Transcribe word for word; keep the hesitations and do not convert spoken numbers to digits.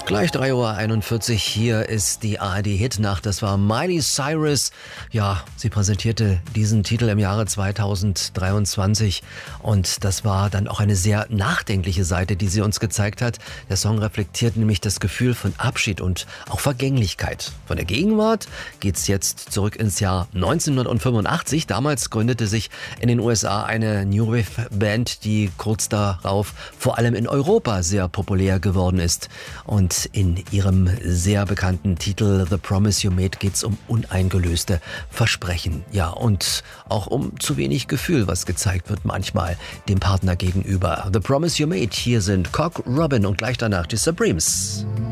Gleich drei Uhr einundvierzig, hier ist die A R D-Hitnacht. Das war Miley Cyrus. Ja, sie präsentierte diesen Titel im Jahre zweitausenddreiundzwanzig und das war dann auch eine sehr nachdenkliche Seite, die sie uns gezeigt hat. Der Song reflektiert nämlich das Gefühl von Abschied und auch Vergänglichkeit. Von der Gegenwart geht's jetzt zurück ins Jahr neunzehnhundertfünfundachtzig. Damals gründete sich in den U S A eine New Wave Band, die kurz darauf vor allem in Europa sehr populär geworden ist. Und in ihrem sehr bekannten Titel The Promise You Made geht es um uneingelöste Versprechen. Ja, und auch um zu wenig Gefühl, was gezeigt wird manchmal dem Partner gegenüber. The Promise You Made, hier sind Cock Robin und gleich danach die Supremes.